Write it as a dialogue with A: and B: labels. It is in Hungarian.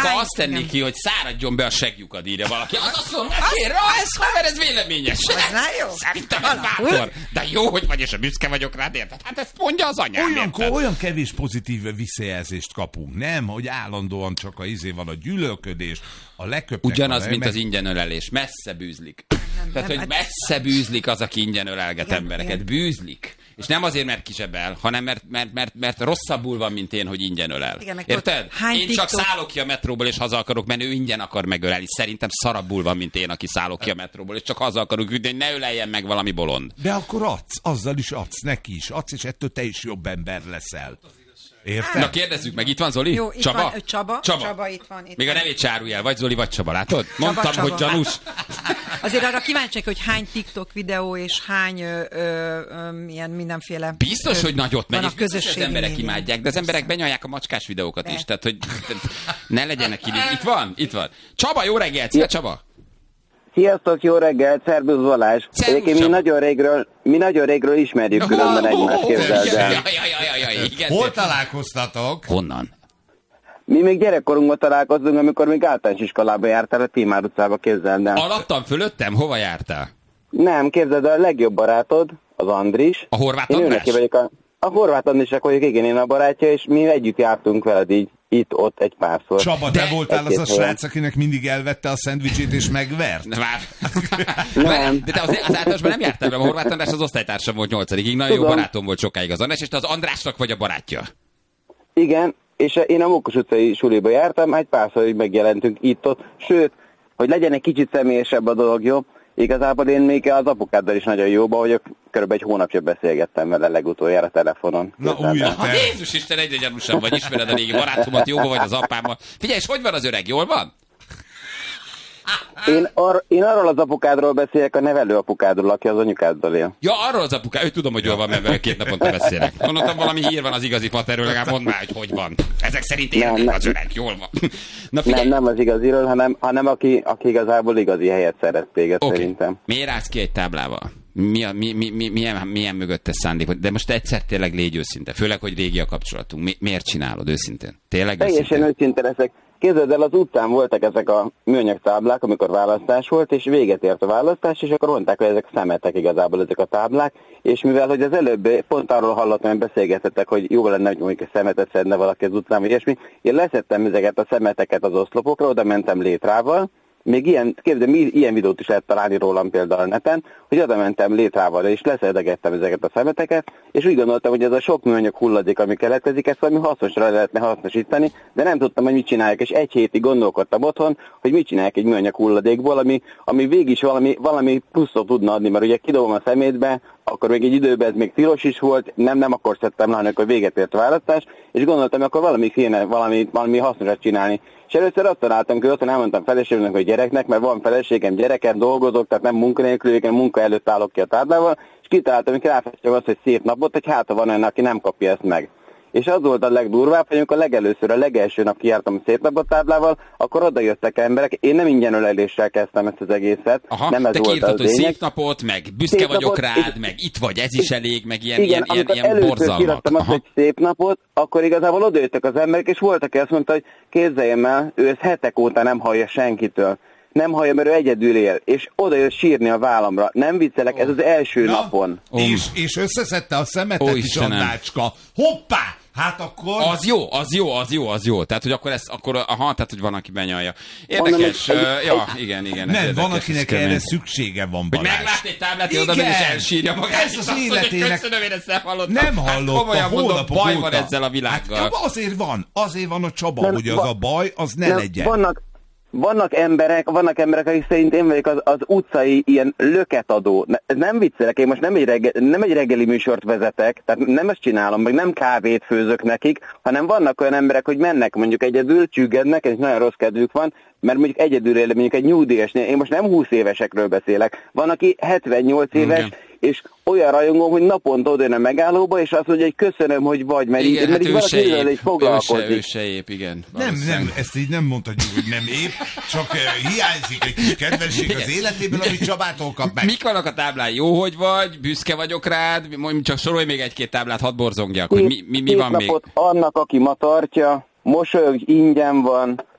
A: Abba azt tennék ki, hogy száradjon be a seglyukad, írja valaki. Az azt mondom, ez haver, ez véleményes.
B: Jó.
A: Szerintem ez bátor. De jó, hogy vagy, és a büszke vagyok rád, érted? Hát ezt mondja az anyám.
C: Olyan kevés pozitív visszajelzést kapunk, nem? Hogy állandóan csak van a gyűlölködés, a leköpnek.
A: Ugyanaz, mint az ingyenölelés. Messze bűzlik. Tehát, hogy messze bűzlik az, aki ingyen ölelget embereket. Bűzlik. És nem azért, mert kisebel, hanem mert rosszabbul van, mint én, hogy ingyen ölel. Érted? Én csak szállok ki a metróból, és haza akarok menni, ő ingyen akar megölelni. Szerintem szarabbul van, mint én, aki szállok ki a metróból, és csak haza akarok ütni, hogy ne öleljen meg valami bolond.
C: De akkor adsz, azzal is adsz, neki is adsz, és ettől te is jobb ember leszel. Érted?
A: Na kérdezzük meg, itt van Zoli?
B: Jó, itt
A: Csaba?
B: van, Csaba itt van.
A: Még a nevét se árulj el, vagy Zoli, vagy Csaba, látod? Mondtam, hogy gyanús.
B: Azért arra kíváncsiak, hogy hány TikTok videó és hány ilyen mindenféle...
A: Biztos, hogy nagyot megy, és biztos, az emberek
B: média.
A: imádják, de az emberek benyalják a macskás videókat is, tehát hogy ne legyenek itt van. Csaba, jó reggelt, szia Csaba!
D: Sziasztok, jó reggelt, szervusz Balázs. Egyébként mi nagyon régről ismerjük különben egymást, képzeld el.
A: Igen.
C: Hol találkoztatok?
A: Honnan?
D: Mi még gyerekkorunkban találkoztunk, amikor még általános iskolába jártál a Tímár utcába, képzeld el.
A: Alattam, fölöttem? Hova jártál?
D: Nem, képzeld el, a legjobb barátod, az Andris.
A: A Horváth András?
D: A Horváth Andrisnak vagyok, igen, én a barátja, és mi együtt jártunk veled így, itt-ott egy párszor.
C: Csaba, te voltál az a srác, akinek mindig elvette a szendvicsét és megvert?
D: Nem.
A: De te az általánosban nem jártál be, a Horváth András az osztálytársam volt 8-ig, nagyon jó barátom volt sokáig az András, és te az Andrásnak vagy a barátja?
D: Igen, és én a Mókus utcai suliba jártam, egy párszor így megjelentünk itt-ott, sőt, hogy legyen egy kicsit személyesebb a dolog, jó? Igazából én még az apukáddal is nagyon jóba vagyok, körülbelül egy hónapja beszélgettem vele legutoljára telefonon.
A: Jézus Isten, egyre gyanúsabb vagy, ismered a régi barátomat, jóba vagy az apámmal. Figyelj, és hogy van az öreg, jól van?
D: Én arról az apukádról beszélek, a nevelő apukádról, aki az anyukáddal él.
A: Ja, arról az apukád, ő tudom, hogy jól van, mert vele 2 naponta beszélek. Mondottam, valami hír van az igazi faterről, legalább mondd már, hogy van. Ezek szerint érnek az öreg, jól van. Na,
D: nem az igaziról, hanem aki igazából igazi helyet szeret téged, szerintem.
A: Miért állsz ki egy táblával? Milyen mögöttes szándék? De most egyszer tényleg légy őszinte. Főleg, hogy régi a kapcsolatunk. Miért csinálod őszintén? Tényleg
D: teljesen őszinte leszek. Képzeld el, az utcán voltak ezek a műanyag táblák, amikor választás volt, és véget ért a választás, és akkor mondták, hogy ezek szemetek igazából ezek a táblák, és mivel, hogy az előbb pont arról hallottam, hogy beszélgetettek, hogy jó lenne, hogy mondjuk a szemetet szedne valaki az utcán, vagy ilyesmi, én leszettem ezeket a szemeteket az oszlopokra, oda mentem létrával, még ilyen videót is lehet találni rólam például a neten, hogy oda mentem létrával, és leszedegettem ezeket a szemeteket, és úgy gondoltam, hogy ez a sok műanyag hulladék, ami keletkezik, ezt valami hasznosra lehetne hasznosítani, de nem tudtam, hogy mit csinálják, és egy hétig gondolkodtam otthon, hogy mit csinálják egy műanyag hulladékból, ami végig is valami pluszot tudna adni, mert ugye kidobom a szemétbe, akkor még egy időben ez még tilos is volt, nem akkor szedtem le, amikor véget ért a választás, és gondoltam, hogy akkor valami hasznosat csinálni. És először azt találtam, hogy otthon elmondtam feleségemnek, hogy gyereknek, mert van feleségem, gyerekem, dolgozok, tehát nem munkanélkül, munka előtt állok ki a táblával, és kitaláltam, hogy ráfesttem azt, hogy szép napot, hogy hát van olyan, aki nem kapja ezt meg. És az volt a legdurvább, hogy amikor a legelső nap kijártam a szép napot táblával, akkor oda jöttek emberek. Én nem ingyen öleléssel kezdtem ezt az egészet.
A: Aha,
D: nem ez
A: te
D: volt
A: kiírtad,
D: az
A: hogy szép napot, meg büszke szép vagyok napot, rád, meg itt vagy, ez is elég, meg ilyen borzalmak.
D: Kiírtam azt, hogy szép napot, akkor igazából odajöttek az emberek, és voltak, aki azt mondta, hogy képzeljem el, ő ezt hetek óta nem hallja senkitől. Nem hallja, mert ő egyedül él, és oda jött sírni a vállamra. Nem viccelek, ez az első napon.
C: És összeszedte a szemetet is, Annácska. Hoppá! Hát akkor...
A: Az jó. Tehát, hogy akkor tehát, hogy van, aki benyalja. Érdekes. Igen.
C: Nem, van, akinek erre szüksége van, Balázs.
A: Hogy meglát egy táblát, és oda megy, és elsírja magát.
C: Ez az életének...
A: Köszönöm, én ezt nem hallottam.
C: Nem hallottam, hónapok
A: baj van ezzel a világgal.
C: Hát azért van a Csaba, hogy az a baj, az ne legyen.
D: Vannak emberek, akik szerint én vagyok az utcai ilyen löketadó. Nem viccelek, én most nem egy reggeli műsort vezetek, tehát nem ezt csinálom, meg nem kávét főzök nekik, hanem vannak olyan emberek, hogy mennek mondjuk egyedül, csüggednek, és nagyon rossz kedvük van, mert mondjuk egyedül él, mondjuk egy nyugdíjasnél, én most nem 20 évesekről beszélek, van, aki 78 éves, és olyan rajongó, hogy naponta odajön a megállóba, és azt mondja, hogy köszönöm, hogy vagy, mert
A: igen,
D: így valaki így foglalkozik.
A: Ő se épp, igen.
C: Nem, ezt így nem mondhatjuk, hogy nem épp, csak hiányzik egy kis kedvesség az életéből, amit Csabától kap meg.
A: Mik vannak a táblán? Jó, hogy vagy? Büszke vagyok rád? Csak sorolj még egy-két táblát, hadd borzongjak, hogy mi van még.
D: Annak, aki ma tartja, mosolyog, ingyen van,